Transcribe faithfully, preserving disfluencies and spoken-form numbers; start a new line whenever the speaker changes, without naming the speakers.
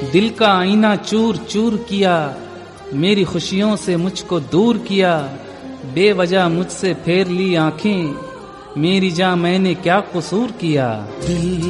दिल का आईना चूर चूर किया, मेरी खुशियों से मुझको दूर किया। बेवजह मुझसे फेर ली आंखें, मेरी जान मैंने क्या कसूर किया।
दिल